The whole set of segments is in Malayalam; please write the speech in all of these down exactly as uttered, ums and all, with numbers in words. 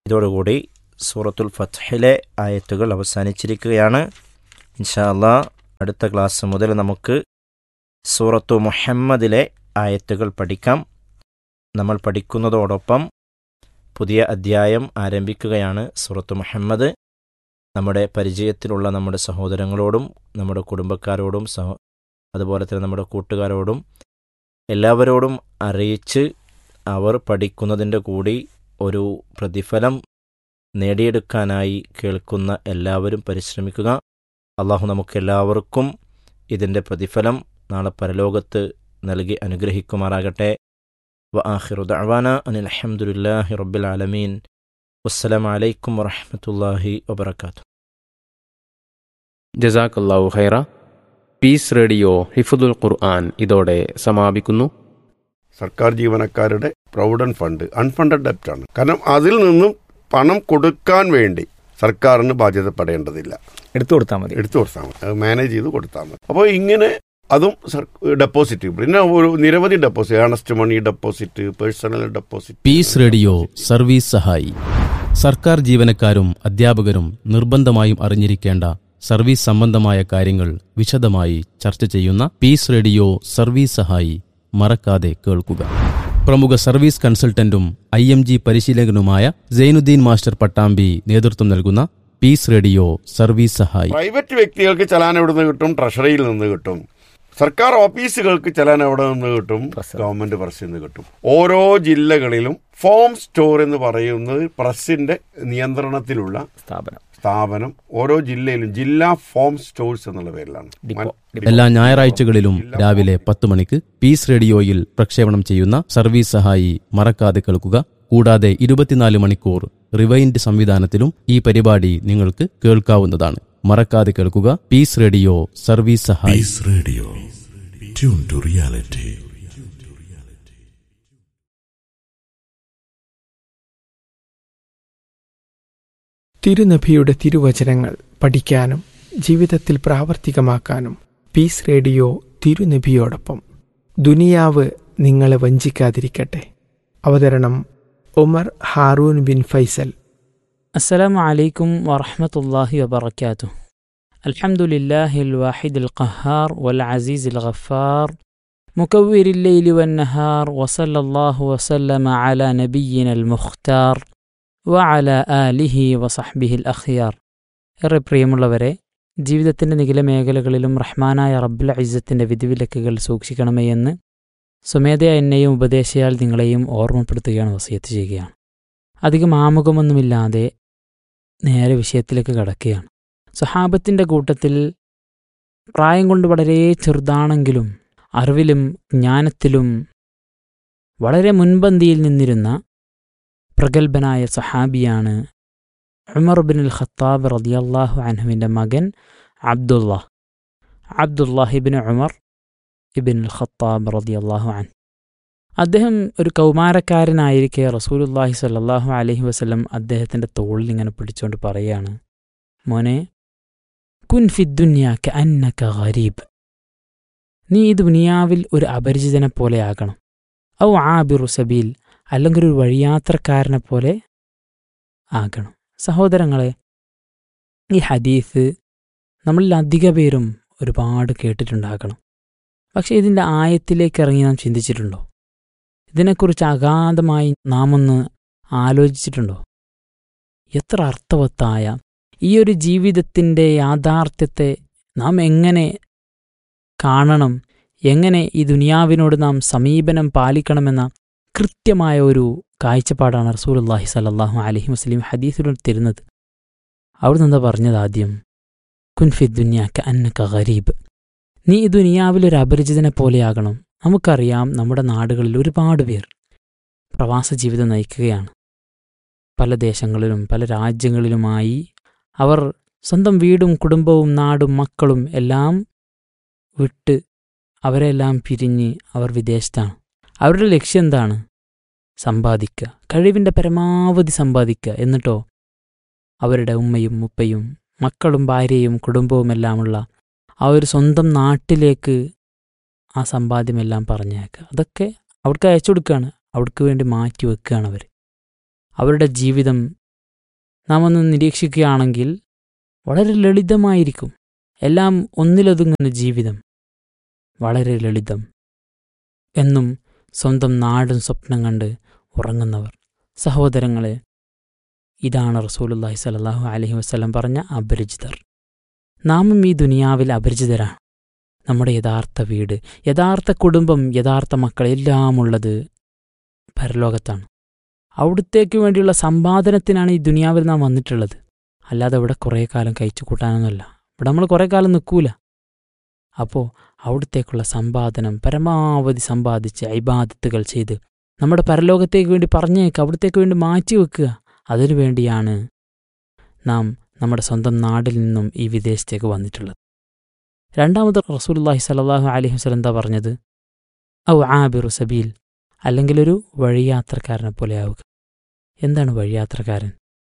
ഇതോടുകൂടി സൂറത്തുൽ ഫത്ഹിലെ ആയത്തുകൾ അവസാനിച്ചിരിക്കുകയാണ്. ഇൻഷാ അല്ലാഹ് അടുത്ത ക്ലാസ് മുതൽ നമുക്ക് സൂറത്തു മുഹമ്മദിലെ ആയത്തുകൾ പഠിക്കാം. നമ്മൾ പഠിക്കുന്നതോടൊപ്പം പുതിയ അധ്യായം ആരംഭിക്കുകയാണ്. സൂറത്തു മുഹമ്മദ് നമ്മുടെ പരിചയത്തിലുള്ള നമ്മുടെ സഹോദരങ്ങളോടും നമ്മുടെ കുടുംബക്കാരോടും സഹോ അതുപോലെ തന്നെ നമ്മുടെ കൂട്ടുകാരോടും എല്ലാവരോടും അറിയിച്ച് അവർ പഠിക്കുന്നതിൻ്റെ കൂടി ഒരു പ്രതിഫലം നേടിയെടുക്കാനായി കേൾക്കുന്ന എല്ലാവരും പരിശ്രമിക്കുക. അള്ളാഹു നമുക്കെല്ലാവർക്കും ഇതിൻ്റെ പ്രതിഫലം നാളെ പരലോകത്ത് നൽകി അനുഗ്രഹിക്കുമാറാകട്ടെ. വ ആഖിറു ദഅ്വാനാ അനിൽ ഹംദുലില്ലാഹി റബ്ബിൽ ആലമീൻ. വസ്സലാമു അലൈക്കും വറഹ്മത്തുള്ളാഹി വബറകാതുഹു. ജസാക്കല്ലാഹു ഖൈറ. പീസ് റേഡിയോ ഹിഫ്ദുൽ ഖുർആൻ ഇതോടെ സമാപിക്കുന്നു. സർക്കാർ ജീവനക്കാരുടെ പ്രൊവിഡന്റ് ഫണ്ട് അൺഫണ്ടഡ് ഡെപ്റ്റാണ്. കാരണം അതിൽ നിന്നും പണം കൊടുക്കാൻ വേണ്ടി സർക്കാരിന് ബാധ്യതപ്പെടേണ്ടതില്ല. എടുത്തു കൊടുത്താൽ മതി എടുത്തു കൊടുത്താൽ മതി അത് മാനേജ് ചെയ്ത് കൊടുത്താൽ മതി. അപ്പോൾ ഇങ്ങനെ അതും ഡെപ്പോസിറ്റ്, പിന്നെ ഒരു നിരവധി ഡെപ്പോസിറ്റ്, ഏണസ്റ്റ് മണി deposit, personal deposit. Piece radio service സഹായി. സർക്കാർ ജീവനക്കാരും അധ്യാപകരും നിർബന്ധമായും അറിഞ്ഞിരിക്കേണ്ട സർവീസ് സംബന്ധമായ കാര്യങ്ങൾ വിശദമായി ചർച്ച ചെയ്യുന്ന പീസ് റേഡിയോ സർവീസ് സഹായി മറക്കാതെ കേൾക്കുക. പ്രമുഖ service കൺസൾട്ടന്റും I M G പരിശീലകനുമായ Zainuddin master Pattambi നേതൃത്വം നൽകുന്ന പീസ് റേഡിയോ സർവീസ് സഹായി. പ്രൈവറ്റ് വ്യക്തികൾക്ക് ചലാൻ എവിടെ നിന്ന് കിട്ടും? ട്രഷറിയിൽ നിന്ന് കിട്ടും. സർക്കാർ ഓഫീസുകൾക്ക് ചലാൻ എവിടെ നിന്ന് കിട്ടും? ഗവൺമെന്റ് പ്രസ്സിൽ നിന്ന് കിട്ടും. ഓരോ ജില്ലകളിലും ഫോം സ്റ്റോർ എന്ന് പറയുന്നത് പ്രസിന്റെ നിയന്ത്രണത്തിലുള്ള സ്ഥാപനം സ്ഥാപനം ഓരോ ജില്ലയിലും ജില്ലാ ഫോം സ്റ്റോഴ്സ് എന്നുള്ള പേരിലാണ്. എല്ലാ ഞായറാഴ്ചകളിലും രാവിലെ പത്ത് മണിക്ക് പീസ് റേഡിയോയിൽ പ്രക്ഷേപണം ചെയ്യുന്ന സർവീസ് സഹായി മറക്കാതെ കേൾക്കുക. കൂടാതെ ഇരുപത്തിനാല് മണിക്കൂർ റിവൈൻഡ് സംവിധാനത്തിലും ഈ പരിപാടി നിങ്ങൾക്ക് കേൾക്കാവുന്നതാണ്. മറക്കാതെ കേൾക്കുക. പീസ് റേഡിയോ സർവീസ് സഹായി. Piece radio tune to reality. തിരുനബിയുടെ തിരുവചനങ്ങൾ പഠിക്കാനും ജീവിതത്തിൽ പ്രാവർത്തികമാക്കാനും പീസ് റേഡിയോ തിരുനബിയോടൊപ്പം. ദുനിയാവ് നിങ്ങളെ വഞ്ചിക്കാതിരിക്കട്ടെ. അവതരണം ഉമർ ഹാറൂൻ ബിൻ ഫൈസൽ. അസ്സലാമു അലൈക്കും വറഹ്മത്തുള്ളാഹി വബറകാതുഹു. അൽഹംദുലില്ലാഹിൽ വാഹിദിൽ ഖഹാർ വൽ അസീസിൽ ഗഫാർ മുകവ്വിരിൽ ലൈലി വന്നഹാർ വസല്ലല്ലാഹു വസല്ലമ അലാ നബിയ്യിനൽ മുഖ്താർ വഅല ആലിഹി വസഹ്ബിഹിൽ അഖ്യാർ. ഏറെ പ്രിയമുള്ളവരെ, ജീവിതത്തിൻ്റെ നിഖില മേഖലകളിലും റഹ്മാനായ റബ്ബുൽ ഇസ്സത്തിൻ്റെ വിധിവിലക്കുകൾ സൂക്ഷിക്കണമേ എന്ന് സ്വമേധയാ എന്നെയും ഉപദേശയാൽ നിങ്ങളെയും ഓർമ്മപ്പെടുത്തുകയാണ്, വസിയത്ത് ചെയ്യുകയാണ്. അധികം ആമുഖമൊന്നുമില്ലാതെ നേരെ വിഷയത്തിലേക്ക് കടക്കുകയാണ്. സ്വഹാബത്തിൻ്റെ കൂട്ടത്തിൽ പ്രായം കൊണ്ട് വളരെ ചെറുതാണെങ്കിലും അറിവിലും ജ്ഞാനത്തിലും വളരെ മുൻപന്തിയിൽ നിന്നിരുന്ന പ്രഗത്ഭനായ സഹാബിയാണ് ഉമർ ബിനുൽ ഖത്താബ് റളിയല്ലാഹു അൻഹുവിൻ്റെ മകൻ അബ്ദുള്ള അബ്ദുല്ലാഹ് ഇബ്നു ഉമർ ഇബ്നുൽ ഖത്താബ് റളിയല്ലാഹു അൻഹു. അദ്ദേഹം ഒരു കൗമാരക്കാരനായിരിക്കെ റസൂലുള്ളാഹി സ്വല്ലല്ലാഹു അലൈഹി വസല്ലം അദ്ദേഹത്തിൻ്റെ തോളിൽ ഇങ്ങനെ പിടിച്ചുകൊണ്ട് പറയുകയാണ്, മോനെ, കുൻ ഫിദ്ദുന്യാ കഅന്നക ഗരീബ്. നീ ഈ ദുനിയാവിൽ ഒരു അപരിചിതനെ പോലെ ആകണം. ഔ ആബിറു സബീൽ, അല്ലെങ്കിൽ ഒരു വഴിയാത്രക്കാരനെ പോലെ ആകണം. സഹോദരങ്ങളെ, ഈ ഹദീസ് നമ്മളിൽ അധിക പേരും ഒരുപാട് കേട്ടിട്ടുണ്ടാകണം. പക്ഷേ ഇതിൻ്റെ ആയത്തിലേക്ക് ഇറങ്ങി നാം ചിന്തിച്ചിട്ടുണ്ടോ? ഇതിനെക്കുറിച്ച് അഗാധമായി നാം ഒന്ന് ആലോചിച്ചിട്ടുണ്ടോ? എത്ര അർത്ഥവത്തായ ഈ ഒരു ജീവിതത്തിൻ്റെ യാഥാർത്ഥ്യത്തെ നാം എങ്ങനെ കാണണം, എങ്ങനെ ഈ ദുനിയാവിനോട് നാം സമീപനം പാലിക്കണമെന്ന കൃത്യമായ ഒരു കാഴ്ചപ്പാടാണ് റസൂലുള്ളാഹി സ്വല്ലല്ലാഹു അലൈഹി വസല്ലം ഹദീസിലൂടെ തരുന്നത്. അവിടുന്ന് എന്താ പറഞ്ഞത്? ആദ്യം കുൻ ഫി ദുനിയാ കഅന്നക ഗരീബ്. നീ ഈ ദുനിയാവിലൊരു അപരിചിതനെ പോലെയാകണം. നമുക്കറിയാം, നമ്മുടെ നാടുകളിൽ ഒരുപാട് പേർ പ്രവാസ ജീവിതം നയിക്കുകയാണ്. പല ദേശങ്ങളിലും പല രാജ്യങ്ങളിലുമായി അവർ സ്വന്തം വീടും കുടുംബവും നാടും മക്കളും എല്ലാം വിട്ട് അവരെല്ലാം പിരിഞ്ഞ് അവർ വിദേശത്താണ്. അവരുടെ ലക്ഷ്യം എന്താണ്? സമ്പാദിക്കുക, കഴിവിൻ്റെ പരമാവധി സമ്പാദിക്കുക. എന്നിട്ടോ അവരുടെ ഉമ്മയും ഉപ്പയും മക്കളും ഭാര്യയും കുടുംബവുമെല്ലാമുള്ള ആ ഒരു സ്വന്തം നാട്ടിലേക്ക് ആ സമ്പാദ്യമെല്ലാം പറഞ്ഞേക്കുക. അതൊക്കെ അവർക്ക് അയച്ചു കൊടുക്കുകയാണ്, അവർക്ക് വേണ്ടി മാറ്റി വെക്കുകയാണ് അവർ. അവരുടെ ജീവിതം നാം ഒന്ന് നിരീക്ഷിക്കുകയാണെങ്കിൽ വളരെ ലളിതമായിരിക്കും. എല്ലാം ഒന്നിലൊതുങ്ങുന്ന ജീവിതം, വളരെ ലളിതം. എന്നും സ്വന്തം നാടും സ്വപ്നം കണ്ട് ഉറങ്ങുന്നവർ. സഹോദരങ്ങളെ, ഇതാണ് റസൂലുള്ളാഹി സ്വല്ലല്ലാഹു അലൈഹി വസല്ലം പറഞ്ഞ അപരിചിതർ. നാമും ഈ ദുനിയാവിൽ അപരിചിതരാണ്. നമ്മുടെ യഥാർത്ഥ വീട്, യഥാർത്ഥ കുടുംബം, യഥാർത്ഥ മക്കൾ എല്ലാം ഉള്ളത് പരലോകത്താണ്. അവിടത്തേക്ക് വേണ്ടിയുള്ള സമ്പാദനത്തിനാണ് ഈ ദുനിയാവിൽ നാം വന്നിട്ടുള്ളത്. അല്ലാതെ ഇവിടെ കുറേ കാലം കഴിച്ചു കൂട്ടാനൊന്നുമല്ല. ഇവിടെ നമ്മൾ കുറേ കാലം നിൽക്കൂല. അപ്പോൾ അവിടത്തേക്കുള്ള സമ്പാദനം പരമാവധി സമ്പാദിച്ച് ഇബാദത്തുകൾ ചെയ്ത് നമ്മുടെ പരലോകത്തേക്ക് വേണ്ടി പറഞ്ഞേക്ക്, അവിടത്തേക്ക് വേണ്ടി മാറ്റി വെക്കുക. അതിനു വേണ്ടിയാണ് നാം നമ്മുടെ സ്വന്തം നാട്ടിൽ നിന്നും ഈ വിദേശത്തേക്ക് വന്നിട്ടുള്ളത്. രണ്ടാമത് റസൂലുള്ളാഹി സ്വല്ലല്ലാഹു അലൈഹി വസല്ലം എന്താ പറഞ്ഞത്? ഔ ആബിറു സബീൽ, അല്ലെങ്കിൽ ഒരു വഴിയാത്രക്കാരനെ പോലെ ആവുക. എന്താണ് വഴിയാത്രക്കാരൻ?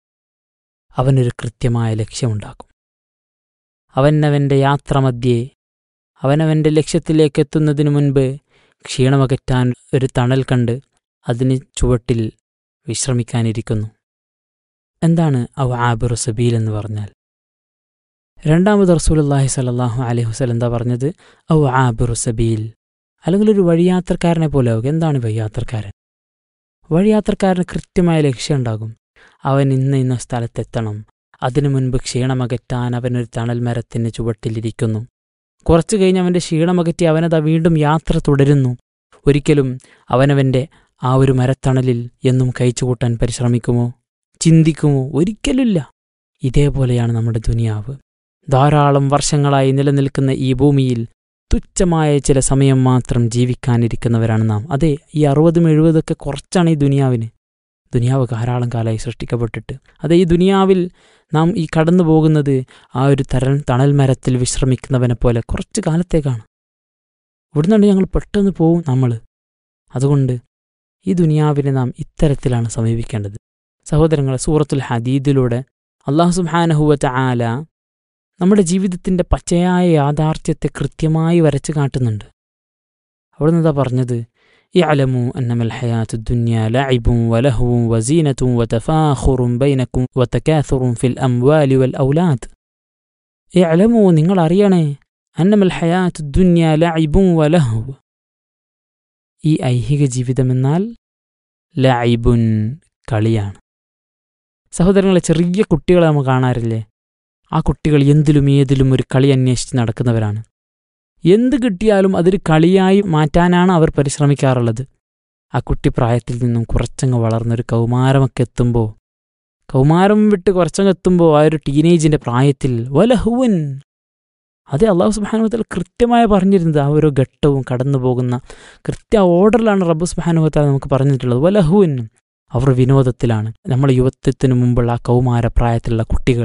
അവനൊരു കൃത്യമായ ലക്ഷ്യമുണ്ടാക്കും. അവനവൻ്റെ യാത്രമധ്യേ അവനവൻ്റെ ലക്ഷ്യത്തിലേക്ക് എത്തുന്നതിനു മുൻപ് ക്ഷീണമകറ്റാൻ ഒരു തണൽ കണ്ട് അതിന് ചുവട്ടിൽ വിശ്രമിക്കാനിരിക്കുന്നു. എന്താണ് ഔ ആബിറു സബീൽ എന്ന് പറഞ്ഞാൽ? രണ്ടാമത് റസൂലുള്ളാഹി സ്വല്ലല്ലാഹു അലൈഹി വസല്ലം എന്താ പറഞ്ഞത്? ഔ ആബിറു സബീൽ, അല്ലെങ്കിൽ ഒരു വഴിയാത്രക്കാരനെ പോലെ ആവുക. എന്താണ് വഴിയാത്രക്കാരൻ? വഴിയാത്രക്കാരന് കൃത്യമായ ലക്ഷ്യം ഉണ്ടാകും. അവൻ ഇന്ന ഇന്ന സ്ഥലത്തെത്തണം. അതിനു മുൻപ് ക്ഷീണമകറ്റാൻ അവനൊരു തണൽ മരത്തിന് ചുവട്ടിലിരിക്കുന്നു. കുറച്ചു കഴിഞ്ഞ് അവൻ്റെ ക്ഷീണമകറ്റി അവനതാ വീണ്ടും യാത്ര തുടരുന്നു. ഒരിക്കലും അവനവൻ്റെ ആ ഒരു മരത്തണലിൽ എന്നും കഴിച്ചുകൂട്ടാൻ പരിശ്രമിക്കുമോ, ചിന്തിക്കുമോ? ഒരിക്കലുമില്ല. ഇതേപോലെയാണ് നമ്മുടെ ദുനിയാവ്. ധാരാളം വർഷങ്ങളായി നിലനിൽക്കുന്ന ഈ ഭൂമിയിൽ തുച്ഛമായ ചില സമയം മാത്രം ജീവിക്കാനിരിക്കുന്നവരാണ് നാം. അതെ, ഈ അറുപതും എഴുപതൊക്കെ കുറച്ചാണ് ഈ ദുനിയാവിന്. ദുനിയാവ് ധാരാളം കാലമായി സൃഷ്ടിക്കപ്പെട്ടിട്ട്. അതെ, ഈ ദുനിയാവിൽ നാം ഈ കടന്നു പോകുന്നത് ആ ഒരു തരൻ തണൽ മരത്തിൽ വിശ്രമിക്കുന്നവനെ പോലെ കുറച്ച് കാലത്തേക്കാണ്. ഇവിടുന്നുണ്ട് ഞങ്ങൾ പെട്ടെന്ന് പോവും നമ്മൾ. അതുകൊണ്ട് ഈ ദുനിയാവിനെ നാം ഇത്തരത്തിലാണ് സമീപിക്കേണ്ടത്. സഹോദരങ്ങളെ, സൂറത്തുൽ ഹദീദിലൂടെ അല്ലാഹു സുബ്ഹാനഹു വ തആല നമ്മുടെ ജീവിതത്തിൻ്റെ പച്ചയായ യാഥാർത്ഥ്യത്തെ കൃത്യമായി വരച്ചു കാട്ടുന്നുണ്ട്. അവിടെ നിന്നാ പറഞ്ഞത്? ഇഅലമു അന്നമൽ ഹയാത്തു ദുനിയ ലഅബുൻ വലഹുവും വസീനത്തും വതഫാഖുറുൻ ബൈനക്കും വതകാസുറുൻ ഫിൽ അംവാലി വൽ ഔലാദ്. ഇഅലമു, നിങ്ങൾ അറിയണേ, അന്നമൽ ഹയാത്തു ദുനിയ ലഅബുൻ വലഹു, ഈ ഐഹിക ജീവിതമെന്നാൽ ലഅബുൻ, കളിയാണ്. സഹോദരങ്ങളെ, ചെറിയ കുട്ടികളെ നമ്മൾ കാണാറില്ലേ? ആ കുട്ടികൾ എന്തിലും ഏതിലും ഒരു കളി അന്വേഷിച്ച് നടക്കുന്നവരാണ്. എന്ത് കിട്ടിയാലും അതൊരു കളിയായി മാറ്റാനാണ് അവർ പരിശ്രമിക്കാറുള്ളത്. ആ കുട്ടിപ്രായത്തിൽ നിന്നും കുറച്ചങ്ങ് വളർന്നൊരു കൗമാരമൊക്കെ എത്തുമ്പോൾ, കൗമാരം വിട്ട് കുറച്ചങ്ങ് എത്തുമ്പോൾ ആ ഒരു ടീനേജിൻ്റെ പ്രായത്തിൽ വലഹുവൻ, അതേ അല്ലാഹു സുബ്ഹാനഹു വ തആല കൃത്യമായി പറഞ്ഞിരുന്നത്. ആ ഒരു ഘട്ടവും കടന്നു പോകുന്ന കൃത്യ ഓർഡറിലാണ് റബ്ബ് സുബ്ഹാനഹു വ തആല നമുക്ക് പറഞ്ഞിട്ടുള്ളത്. വലഹുവൻ, അവർ വിനോദത്തിലാണ്. നമ്മുടെ യുവത്വത്തിന് മുമ്പുള്ള ആ കൗമാര പ്രായത്തിലുള്ള കുട്ടികൾ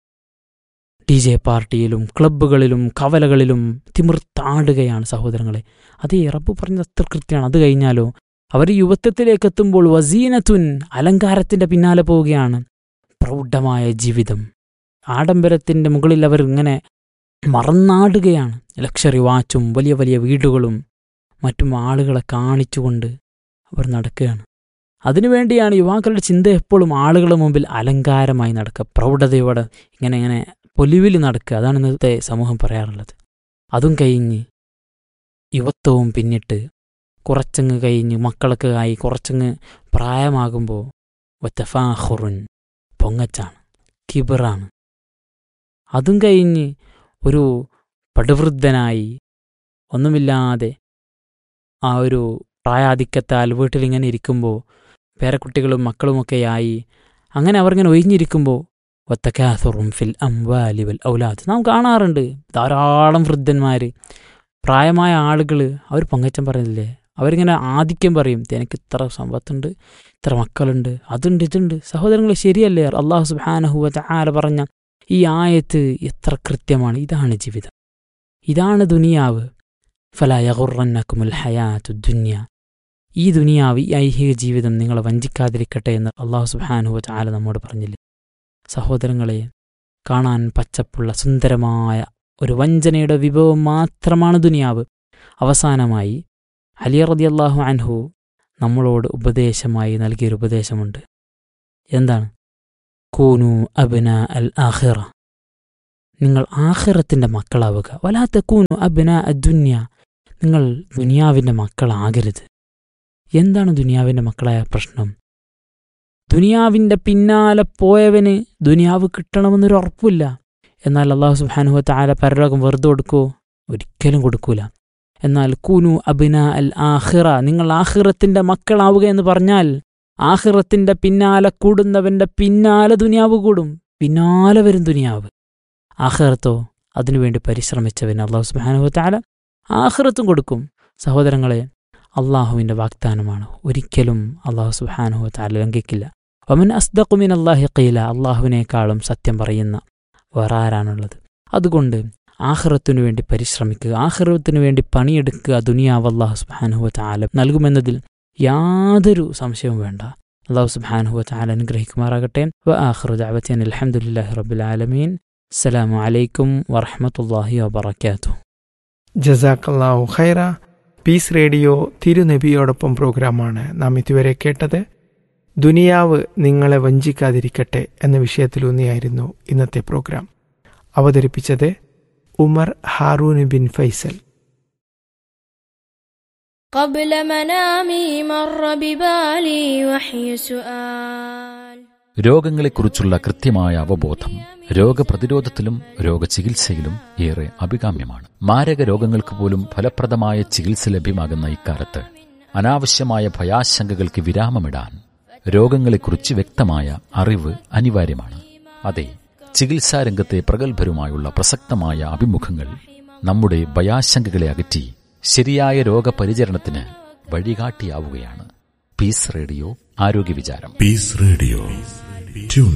ഡി ജെ പാർട്ടിയിലും ക്ലബ്ബുകളിലും കവലകളിലും തിമിർത്താടുകയാണ് സഹോദരങ്ങളെ. അതേ, റബ്ബ് പറഞ്ഞത് അത്ര കൃത്യമാണ്. അത് കഴിഞ്ഞാലോ അവർ യുവത്വത്തിലേക്ക് എത്തുമ്പോൾ വസീനത്തുൻ, അലങ്കാരത്തിൻ്റെ പിന്നാലെ പോവുകയാണ്. പ്രൗഢമായ ജീവിതം, ആഡംബരത്തിൻ്റെ മുകളിൽ അവർ ഇങ്ങനെ മറന്നാടുകയാണ്. ലക്ഷറി വാച്ചും വലിയ വലിയ വീടുകളും മറ്റും ആളുകളെ കാണിച്ചുകൊണ്ട് അവർ നടക്കുകയാണ്. അതിനുവേണ്ടിയാണ് യുവാക്കളുടെ ചിന്ത എപ്പോഴും ആളുകളുടെ മുമ്പിൽ അലങ്കാരമായി നടക്കുക, പ്രൗഢതയോടെ ഇങ്ങനെ ഇങ്ങനെ പൊലിവിൽ നടക്കുക. അതാണ് ഇന്നത്തെ സമൂഹം പറയാറുള്ളത്. അതും കഴിഞ്ഞ് യുവത്വവും പിന്നിട്ട് കുറച്ചങ്ങ് കഴിഞ്ഞ് മക്കളൊക്കെ ആയി കുറച്ചങ്ങ് പ്രായമാകുമ്പോൾ വതഫാഖുറുൻ, പൊങ്ങച്ചാണ്, കിബറാണ്. അതും കഴിഞ്ഞ് ഒരു പടുവൃദ്ധനായി ഒന്നുമില്ലാതെ ആ ഒരു പ്രായാധിക്യത്താൽ വീട്ടിലിങ്ങനെ ഇരിക്കുമ്പോൾ പേരക്കുട്ടികളും മക്കളുമൊക്കെയായി അങ്ങനെ അവർങ്ങനെ ഒഴിഞ്ഞിരിക്കുമ്പോൾ വതകാസുറുൻ ഫിൽ അംവാലി വൽ ഔലാദ്, നാം കാണാറുണ്ട് ധാരാളം വൃദ്ധന്മാർ, പ്രായമായ ആളുകൾ. അവർ പൊങ്ങച്ചം പറയുന്നില്ലേ, അവരിങ്ങനെ ആധിക്യം പറയും, എനിക്ക് ഇത്ര സമ്പത്തുണ്ട്, ഇത്ര മക്കളുണ്ട്, അതുണ്ട്, ഇതുണ്ട്. സഹോദരങ്ങൾ, ശരിയല്ലേ? അല്ലാഹു സുബ്ഹാനഹു വ തആല പറഞ്ഞ ഈ ആയത്ത് എത്ര കൃത്യമാണ്. ഇതാണ് ജീവിതം, ഇതാണ് ദുനിയാവ്. ഫലാ യഗുറന്നകുമുൽ ഹയാത്തു ദുനിയ, ഈ ദുനിയാവ്, ഈ ഐഹിക ജീവിതം നിങ്ങളെ വഞ്ചിക്കാതിരിക്കട്ടെ എന്ന് അല്ലാഹു സുബ്ഹാനഹു വ തആല നമ്മോട് പറഞ്ഞില്ലേ. സഹോദരങ്ങളെ, കാണാൻ പച്ചപ്പുള്ള സുന്ദരമായ ഒരു വഞ്ചനയുടെ വിഭവം മാത്രമാണ് ദുനിയാവ്. അവസാനമായി അലി റളിയല്ലാഹു അൻഹു നമ്മളോട് ഉപദേശമായി നൽകിയൊരു ഉപദേശമുണ്ട്. എന്താണ്? കൂനു അബ്നാ അൽ ആഖിറ, നിങ്ങൾ ആഖിറത്തിൻ്റെ മക്കളാവുക. വലാ തകൂനു അബ്നാ അദ്ദുന്യ, നിങ്ങൾ ദുനിയാവിൻ്റെ മക്കളാകരുത്. എന്താണ് ദുനിയാവിൻ്റെ മക്കളായ പ്രശ്നം? ദുനിയാവിൻ്റെ പിന്നാലെ പോയവന് ദുനിയാവ് കിട്ടണമെന്നൊരു ഉറപ്പില്ല. എന്നാൽ അല്ലാഹു സുബ്ഹാനഹു വ തആല പരലോകം വെറുതെ കൊടുക്കുമോ? ഒരിക്കലും കൊടുക്കൂല. എന്നാൽ കൂനു അബ്നാ അൽ ആഖിറ, നിങ്ങൾ ആഖിറത്തിൻ്റെ മക്കളാവുക എന്ന് പറഞ്ഞാൽ ആഖിറത്തിൻ്റെ പിന്നാലെ കൂടുന്നവൻ്റെ പിന്നാലെ ദുനിയാവ് കൂടും, പിന്നാലെ വരും ദുനിയാവ്. ആഖിറത്തോ അതിനുവേണ്ടി പരിശ്രമിച്ചവന് അല്ലാഹു സുബ്ഹാനഹു വ തആല ആഖിറത്തും കൊടുക്കും. സഹോദരങ്ങളെ, അള്ളാഹുവിൻ്റെ വാഗ്ദാനമാണ്, ഒരിക്കലും അല്ലാഹു സുബ്ഹാനഹു വ തആല ലംഘിക്കില്ല. വമൻ അസ്ദഖു മിനല്ലാഹി ഖീല, അള്ളാഹുവിനേക്കാളും സത്യം പറയുന്ന വേറെ ആരാണുള്ളത്? അതുകൊണ്ട് ആഖിറത്തിനു വേണ്ടി പരിശ്രമിക്കുക, ആഖിറത്തിനു വേണ്ടി പണിയെടുക്കുക. ദുനിയാവ് അല്ലാഹു സുബ്ഹാനഹു വ തആല നൽകുമെന്നതിൽ യാതൊരു സംശയവും വേണ്ട. അല്ലാഹു സുബ്ഹാനഹു വ തആല അനുഗ്രഹിക്കുമാറാകട്ടെ. വ ആഖിറു ദഅവതന അൽഹംദുലില്ലാഹി റബ്ബിൽ ആലമീൻ. അസ്സലാമു അലൈക്കും വറഹ്മത്തുള്ളാഹി വബറകാതുഹു. ജസാക്കല്ലാഹു ഖൈറ. പീസ് റേഡിയോ തിരുനബിയോടൊപ്പം പ്രോഗ്രാമാണ് നാം ഇതുവരെ കേട്ടത്. ദുനിയാവ് നിങ്ങളെ വഞ്ചിക്കാതിരിക്കട്ടെ എന്ന വിഷയത്തിലൂന്നിയായിരുന്നു ഇന്നത്തെ പ്രോഗ്രാം. അവതരിപ്പിച്ചത് ഉമർ ഹാറൂൻ ബിൻ ഫൈസൽ. قبل منامي مر ببالي وحي سؤال. രോഗങ്ങളെക്കുറിച്ചുള്ള കൃത്യമായ അവബോധം രോഗപ്രതിരോധത്തിലും രോഗചികിത്സയിലും ഏറെ അഭികാമ്യമാണ്. മാരക രോഗങ്ങൾക്ക് പോലും ഫലപ്രദമായ ചികിത്സ ലഭ്യമാകുന്ന ഇക്കാലത്ത് അനാവശ്യമായ ഭയാശങ്കകൾക്ക് വിരാമമിടാൻ രോഗങ്ങളെക്കുറിച്ച് വ്യക്തമായ അറിവ് അനിവാര്യമാണ്. അതെ, ചികിത്സാരംഗത്തെ പ്രഗത്ഭരുമായുള്ള പ്രസക്തമായ അഭിമുഖങ്ങൾ നമ്മുടെ ഭയാശങ്കകളെ അകറ്റി ശരിയായ രോഗപരിചരണത്തിന് വഴികാട്ടിയാവുകയാണ്. പീസ് റേഡിയോ ആരോഗ്യ വിചാരം. Piece radio tune